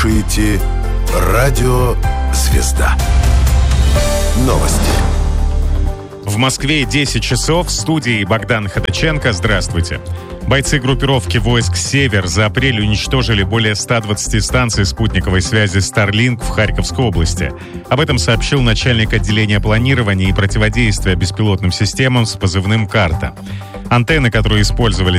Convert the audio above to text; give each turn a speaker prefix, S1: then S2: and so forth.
S1: слушаете «Радио Звезда». Новости.
S2: В Москве 10 часов. В студии Богдан Ходаченко. Здравствуйте. Бойцы группировки войск «Север» за апрель уничтожили более 120 станций спутниковой связи Starlink в Харьковской области. Об этом сообщил начальник отделения планирования и противодействия беспилотным системам с позывным «Карта». Антенны, которые использовались